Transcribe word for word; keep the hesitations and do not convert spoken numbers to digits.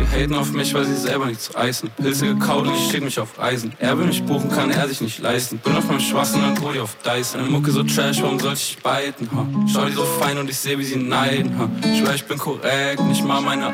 haten auf mich, weil sie selber nicht zu Eisen. Pilze gekaut und ich schick mich auf Eisen. Er will mich buchen, kann er sich nicht leisten. Bin auf meinem Schwarzen und hol die auf Dice. Eine Mucke so trash, warum sollte ich biten, ha? Schau die so fein und ich seh, wie sie neiden, ha? Ich schwör, ich bin korrekt, nicht mal meine